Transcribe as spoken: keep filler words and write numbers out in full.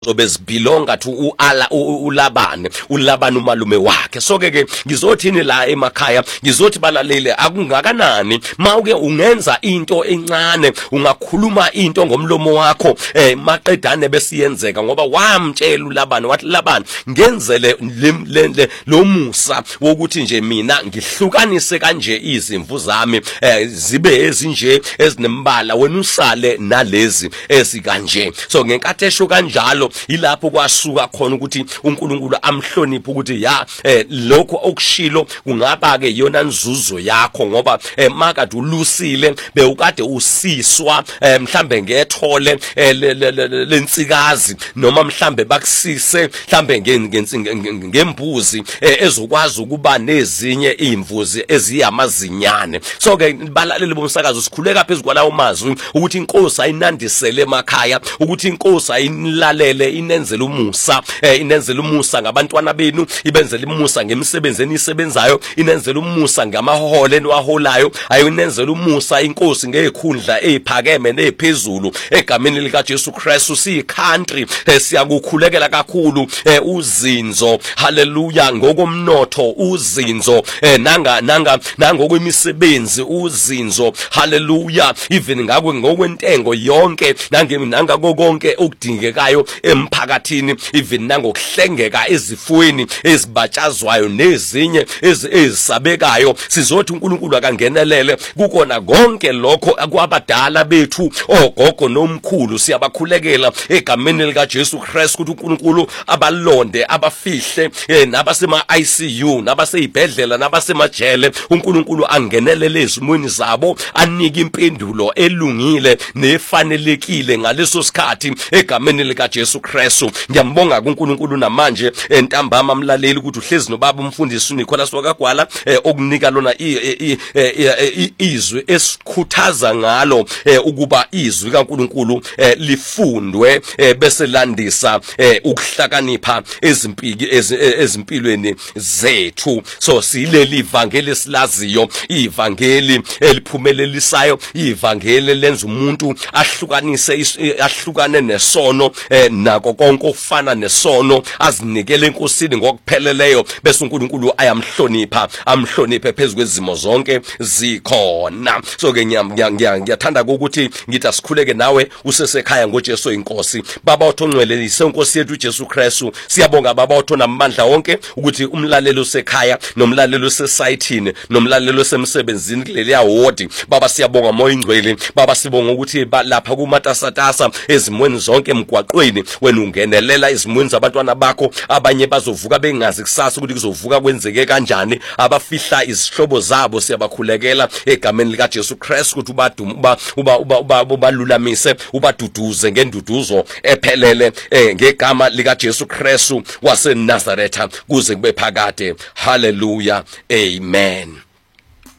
bezibelonga to uAla uLabane uLabane umalume wakhe. So ke ke ngizothini la emakhaya ngizothi balalele akungakanani mawuke ungenza into encane ungakhuluma into ngomlomo wakho eh maqedane besiyenzeka ngoba wamtshela uLabane wathi Labane ngenzele lo musa wokuthi nje mina ngihlukanise kanje izimvu zami eh zibe ezinje ezinembala wena usale nalezi ezikanje. So ngenkathi esho kanjalo ilapho kwasuka khona ukuthi uNkulunkulu amhloniphe ukuthi ya eh, lokho okushilo kungaba ke yona nzuzo yakho ngoba eh, makade ulusile bewukade usiswa eh, mhlambe ngethole eh, lensikazi noma mhlambe bakusise mhlambe ngembuzi eh, ezokwazi ukuba nezinye imvuzi eziyamazinyane. So ke balaleli bomsakazo sikhuleka phezulu kwalawo mazwi ukuthi inkosi ayinandisele emakhaya ukuthi inkosi ayinilalele inenzela umusa eh, inenzela umusa ngabantwana benu ibenzela umusa ngemsebenzeni isebenzayo inenzela umusa ngamahole enwaholayo ayinenzela umusa inkosi ngekhundla eziphakeme neziphezulu egameni lika Jesu Kristu si country eh, siyakukhulekela kakhulu eh, uzinzo haleluya ngokomnotho uzinzo eh, nanga nanga nangokwemisebenzi uzinzo haleluya even ngakwe ngokwentengo yonke nange nanga konke okudingekayo emphakathini even nangokuhlengeka ezifweni ezibatshazwayo nezinye ezisabekayo sizothi uNkulunkulu akangenelele kukona konke lokho akwabadala bethu ogogo nomkhulu siyabakhulekela egameni lika Jesu Kristu ukuthi uNkulunkulu abalonde abafihle eh, nabasema I C U nabaseyibhedlela nabasemajele uNkulunkulu angenelele ezimweni zabo anike impendulo elungile nefanelekile ngaleso sikhathi egameni lika Jesu Kristu. Ngiyambonga kuNkulunkulu namanje entambama mlaleli ukuthi uhlezi nobaba umfundisi uNicholas wakagwala eh, okunika lona izwi esikhuthaza ngalo eh, ukuba izwi kaNkulunkulu eh, lifundwe eh, bese landisa eh, ukuhlakanipha ezimpiki ezimpilweni zethu. So sileli ivangeli silaziyo ivangeli eliphumelelisayo ivangeli lenza umuntu ahlukanise ahlukane nesono eh, nako konke okufana nesono azinikele enkosini ngokupheleleyo bese uNkulunkulu ayamhlonipha amhloniphe phezulu kwezimo zonke zikhona. So ke ngiyathanda ukuthi ngithi asikhuleke nawe usesekhaya ngoJesu inkosi baba othongcwele isenkosi yethu uJesu Kristu. Siyabonga baba othona amandla wonke ukuthi umlalelo usekhaya nomlalelo usesayithini nomlalelo usemsebenzini kuleli awodi baba siyabonga moya ingcwele baba sibonga ukuthi lapha kumatasatasa ezimweni zonke emgwaqweni wena ungenelela izimweni zabantwana bakho abanye bazovuka bengazi kusasa ukuthi kuzovuka kwenzeke kanjani abafihla izihlobo zabo siyabakhulekela egameni lika Jesu Kristu ukuthi ubaduma uba uba ubalulamise ubaduduze ngenduduzo ephelele eh, ngegama lika Jesu Kristu waseNazaretha kuze kube phakade. Hallelujah, amen.